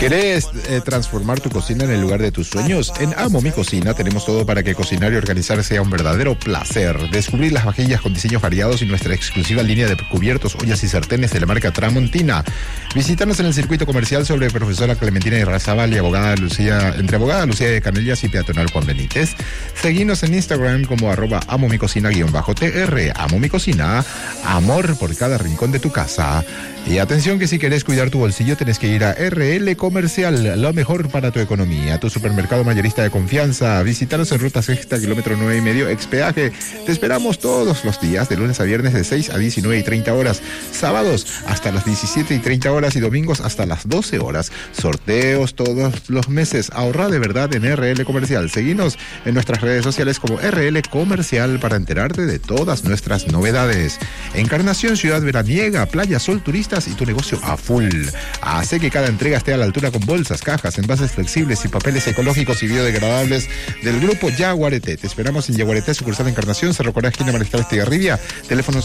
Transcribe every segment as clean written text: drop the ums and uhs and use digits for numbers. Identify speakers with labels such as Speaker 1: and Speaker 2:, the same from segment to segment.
Speaker 1: ¿Querés transformar tu cocina en el lugar de tus sueños? En Amo Mi Cocina tenemos todo para que cocinar y organizar sea un verdadero placer. Descubrir las vajillas con diseños variados y nuestra exclusiva línea de cubiertos, ollas y sartenes de la marca Tramontina. Visítanos en el circuito comercial sobre Profesora Clementina Irarrázaval y entre Abogada Lucía de Canellas y Peatonal Juan Benítez. Seguinos en Instagram como @amomicocina_tr. Amo Mi Cocina, amor por cada rincón de tu casa. Y atención que si querés cuidar tu bolsillo tenés que ir a RL Comercial, lo mejor para tu economía, tu supermercado mayorista de confianza. Visítanos en Ruta Sexta, kilómetro 9,5, expeaje. Te esperamos todos los días, de lunes a viernes de 6 a 19:30 horas, sábados hasta las 17:30 horas y domingos hasta las 12 horas. Sorteos todos los meses. Ahorra de verdad en RL Comercial. Seguinos en nuestras redes sociales como RL Comercial para enterarte de todas nuestras novedades. Encarnación, ciudad veraniega, playa, sol, turistas y tu negocio a full. Hace que cada entrega esté a la altura con bolsas, cajas, envases flexibles y papeles ecológicos y biodegradables del grupo Yaguareté. Te esperamos en Yaguareté, sucursal Encarnación, Cerro Corá, esquina Maristral Estigarribia, teléfono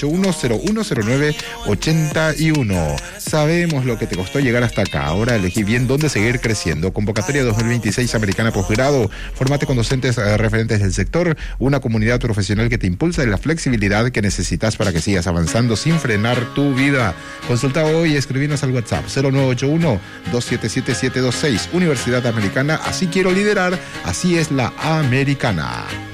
Speaker 1: 0981-010981. Sabemos lo que te costó llegar hasta acá. Ahora elegí bien dónde seguir creciendo. Convocatoria 2026 Americana Posgrado. Formate con docentes referentes del sector, una comunidad profesional que te impulsa y la flexibilidad que necesitas para que sigas avanzando sin frenar tu vida. Consulta hoy y escribinos al WhatsApp 0981-277-726. Universidad Americana, así quiero liderar, así es la americana.